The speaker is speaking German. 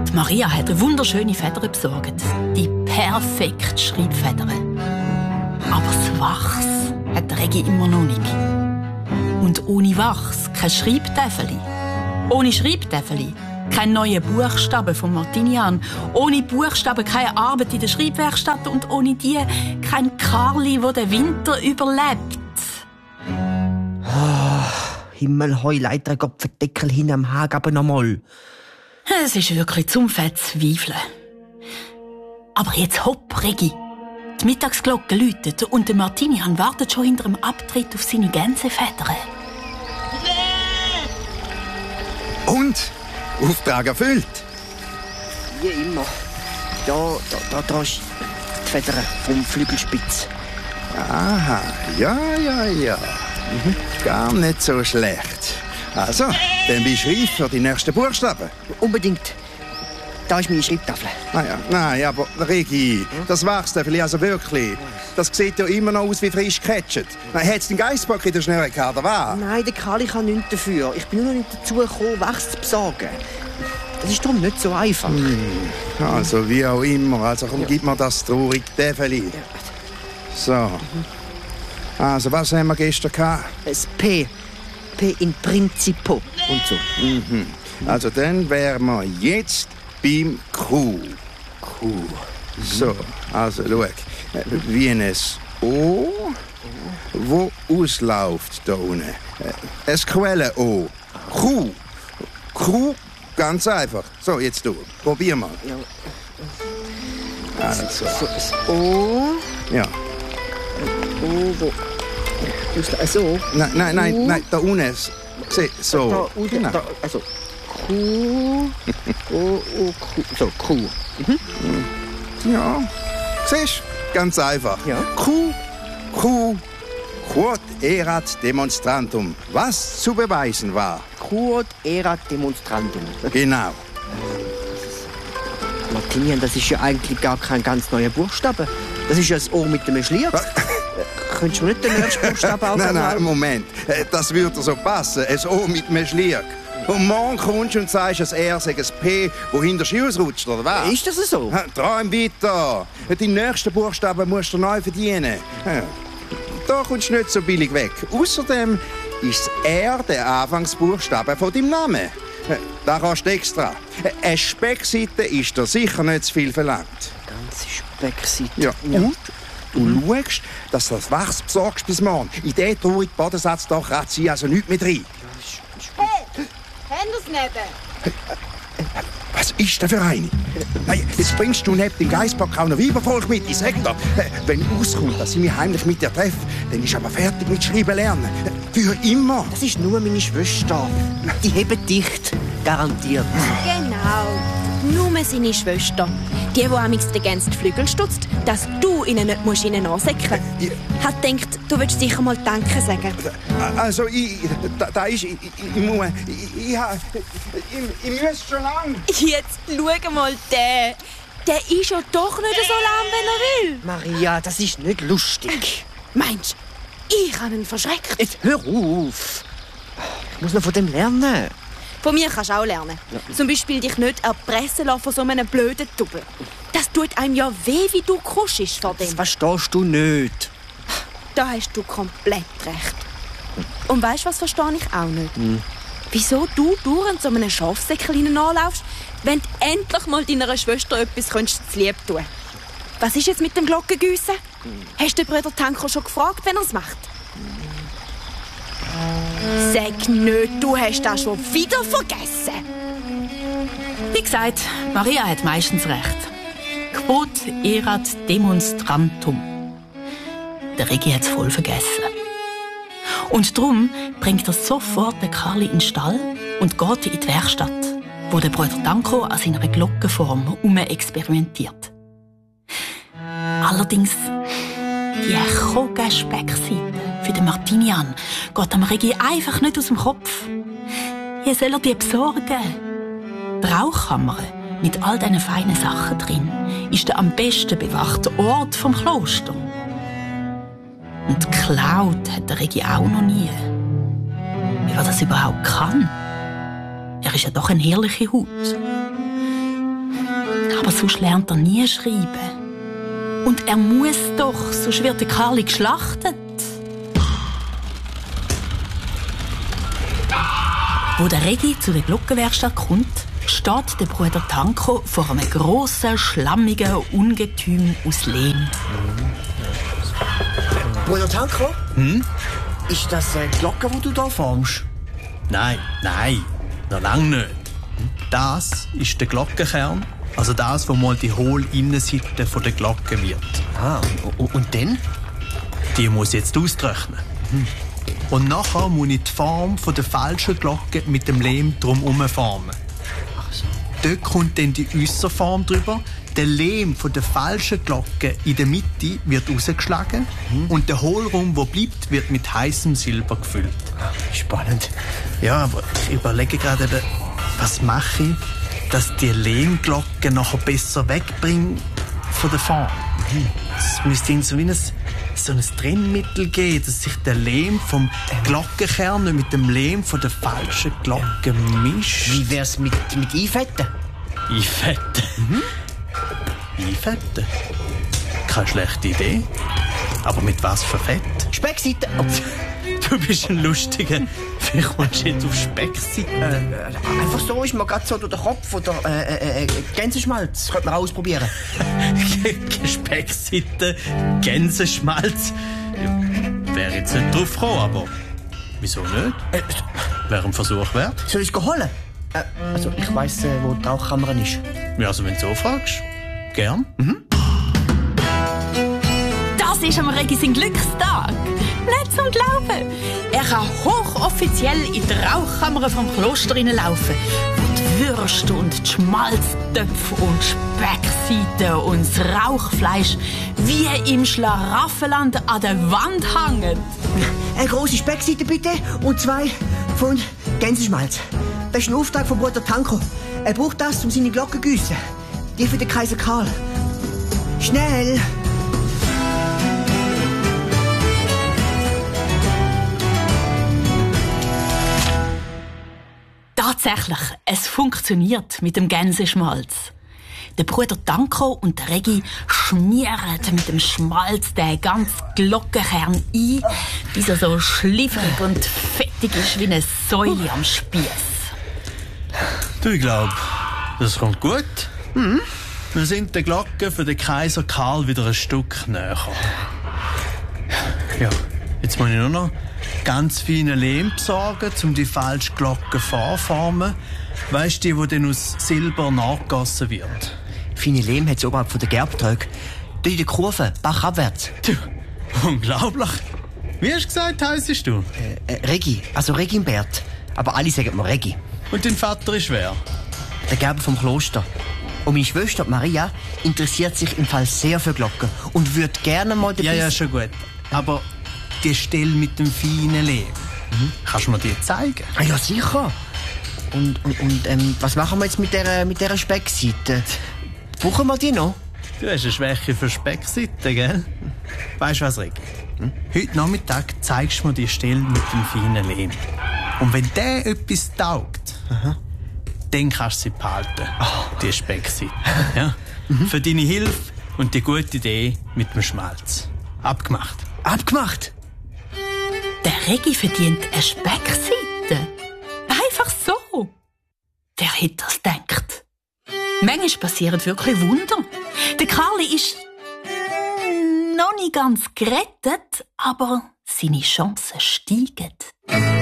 Die Maria hat eine wunderschöne Feder besorgt. Die perfekte Schreibfeder. Aber das Wachs hat Regi immer noch nicht. Und ohne Wachs kein Schreibtäfeli. Ohne Schreibtäfeli kein neue Buchstaben von Martinian. Ohne Buchstaben keine Arbeit in der Schreibwerkstatt. Und ohne die kein Karli, der den Winter überlebt. Himmelheuleiter, Gott verdeckel hin am Hag, aber nochmal. Es ist wirklich zum Verzweifeln. Aber jetzt hopp, Regi. Die Mittagsglocke läutet und der Martinian wartet schon hinter dem Abtritt auf seine Gänsefedern. Und? Auftrag erfüllt? Wie immer. Da ist die Feder vom Flügelspitz. Aha, ja. Gar nicht so schlecht. Also, dann beschreib für die nächsten Buchstaben. Unbedingt. Da ist meine Schreibtafel. Nein, aber Regi, das Wachstäfeli also wirklich. Das sieht ja immer noch aus wie frisch gecatcht. Hat es den Geissbock in der Schnelle gehabt, oder was? Nein, der Karli kann nichts dafür. Ich bin nur noch nicht dazu gekommen, Wachs zu besorgen. Das ist darum nicht so einfach. Also, wie auch immer. Also, komm, gib mir das traurige Täfeli. So. Also, was haben wir gestern gehabt? Das P. P in Principo und so. Also, dann wären wir jetzt beim Q. So, also, schau. Wie ein O, wo ausläuft da unten. Ein Quellen-O. Q, ganz einfach. So, jetzt du. Probier mal. Also. So, das O. Ja. O, wo? So? Nein, da unten. So. Da unten, genau. da, also Q, O, Q. So, Q. Ja. Siehst du? Ganz einfach. Ja. Q. Quod erat demonstrantum. Was zu beweisen war. Quod erat demonstrandum. Genau. Martinian, das ist ja eigentlich gar kein ganz neuer Buchstabe. Das ist ja das O mit dem Schlier. Könntest du nicht den nächsten Buchstaben auch Nein, Moment. Das würde so passen. Ein O mit einem Schlier. Und morgen kommst du und sagst, ein R sei ein P, wo hinter Ski ausrutscht, oder was? Ist das so? Träum weiter. Die nächsten Buchstaben musst du neu verdienen. Da kommst du nicht so billig weg. Außerdem ist das R der Anfangsbuchstabe von deinem Namen. Da kannst du extra. Eine Speckseite ist dir sicher nicht zu viel verlangt. Ganze Speckseite. Ja. Und du schaust, dass du das Wachs besorgst bis morgen. In diesen traurigen Bodensatz da kratzt sie also nichts mehr rein. Hey, haben wir's neben? Was ist denn für eine? Hey, jetzt bringst du neben dem Geissbock auch noch Weibervolk mit. Ich sag dir, wenn rauskommt, dass sie mich heimlich mit dir treffen, dann ist aber fertig mit Schreiben lernen. Für immer. Das ist nur meine Schwester. Die heben dicht. Garantiert. Genau. Nur seine Schwester. Die amigs den Gänsen die Flügel stutzt, dass du ihnen nicht musst ihnen ansäckeln musst. Hat gedacht, du willst sicher mal Danke sagen. Also, ich muss schon lang. Jetzt schau mal den. Der ist ja doch nicht so lahm, wenn er will. Maria, das ist nicht lustig. Meinst du, ich habe ihn verschreckt? Jetzt hör auf. Ich muss noch von dem lernen. Von mir kannst du auch lernen. Ja. Zum Beispiel dich nicht erpressen lassen von so einem blöden Tubel. Das tut einem ja weh, wie du kuschst vor dem. Das verstehst du nicht. Da hast du komplett recht. Und weißt du, was verstehe ich auch nicht? Wieso du dauernd so einem Schafsäckchen anlaufst, wenn du endlich mal deiner Schwester etwas zu lieb tun könntest? Was ist jetzt mit dem Glockengüssen? Hast du den Bruder Tanko schon gefragt, wenn er es macht? Sag nicht, du hast das schon wieder vergessen. Wie gesagt, Maria hat meistens recht. Quod erat demonstrantum. Der Regi hat es voll vergessen. Und darum bringt er sofort den Karli in den Stall und geht in die Werkstatt, wo der Bruder Danko an seiner Glockenform experimentiert. Allerdings, die Koga-Speckseite für den Martinian geht am Regi einfach nicht aus dem Kopf. Wie soll er die besorgen? Die Rauchkammer mit all diesen feinen Sachen drin ist der am besten bewachte Ort vom Kloster. Und geklaut hat der Regi auch noch nie. Wie er das überhaupt kann? Er ist ja doch eine herrliche Haut. Aber sonst lernt er nie schreiben. Und er muss doch, sonst wird der Karli geschlachtet. Wo der Regi zu der Glockenwerkstatt kommt, steht der Bruder Tanko vor einem grossen, schlammigen Ungetüm aus Lehm. Bruder Tanko? Ist das eine Glocke, die du da formst? Nein, noch lange nicht. Das ist der Glockenkern, also das, wo mal die hohle Innenseite von der Glocke wird. Ah, und dann? Die muss jetzt austrocknen. Und nachher muss ich die Form von der falschen Glocke mit dem Lehm drumherum formen. Ach so. Dort kommt dann die Äusserform drüber. Der Lehm von der falschen Glocke in der Mitte wird rausgeschlagen und der Hohlraum, der bleibt, wird mit heißem Silber gefüllt. Spannend. Ja, aber ich überlege gerade, was mache ich, dass die Lehmglocke nachher besser wegbringe von der Form. Es müsste so wie so ein Trennmittel geben, dass sich der Lehm vom Glockenkern mit dem Lehm von der falschen Glocke mischt. Wie wär's mit Einfetten? Einfetten? Einfetten? Keine schlechte Idee. Aber mit was für Fett? Speckseite. Du bist ein Lustiger. Wie kommst du jetzt auf Speckseite? Einfach so ist mir gerade so durch den Kopf. Oder Gänseschmalz. Das könnte man auch ausprobieren. Speckseite, Gänseschmalz. Ja, wäre jetzt nicht drauf gekommen, aber wieso nicht? Wäre ein Versuch wert. Soll ich es holen? Also ich weiss, wo die Rauchkammer ist. Ja, also wenn du so fragst, gern. Das ist am Regi sein Glückstag. Nicht zum Glauben. Er kann hochoffiziell in die Rauchkammer vom Kloster hineinlaufen, wo die Würste und die Schmalztöpfe und Speckseiten und das Rauchfleisch wie im Schlaraffenland an der Wand hängen. Eine grosse Speckseite bitte und 2 Pfund Gänseschmalz. Das ist ein Auftrag von Bruder Tanko. Er braucht das, um seine Glocke zu gießen. Die für den Kaiser Karl. Schnell! Tatsächlich, es funktioniert mit dem Gänseschmalz. Der Bruder Tanko und der Regi schmieren mit dem Schmalz den ganzen Glockenkern ein, bis er so schliffrig und fettig ist wie eine Säule am Spieß. Du, ich glaube, das kommt gut. Wir sind der Glocke für den Kaiser Karl wieder ein Stück näher. Ja, jetzt muss ich nur noch ganz feine Lehm besorgen, um die falsche Glocke vorformen. Weisst du, die dann aus Silber nachgegossen wird? Feine Lehm hat es oberhalb von der Gerbtröge. Da in der Kurve, bachabwärts. Du, unglaublich. Wie hast du gesagt, heissest du? Regi, also Regimbert. Aber alle sagen mir Regi. Und dein Vater ist wer? Der Gerber vom Kloster. Und meine Schwester Maria interessiert sich im Fall sehr für Glocken und würde gerne mal dabei... Ja, schon gut. Aber die Stelle mit dem feinen Lehm, kannst du mir die zeigen? Ah, ja, sicher. Und was machen wir jetzt mit dieser Speckseite? Brauchen wir die noch? Du hast eine Schwäche für Speckseiten, gell? Weisst du was, Regi? Heute Nachmittag zeigst du mir die Stelle mit dem feinen Lehm. Und wenn der etwas taugt, dann kannst du sie behalten, die Speckseite. Ja? Für deine Hilfe und die gute Idee mit dem Schmalz. Abgemacht. Abgemacht? Der Regi verdient eine Speckseite. Einfach so. Wer hätte das gedacht? Manchmal passieren wirklich Wunder. Der Karli ist noch nicht ganz gerettet, aber seine Chancen steigen.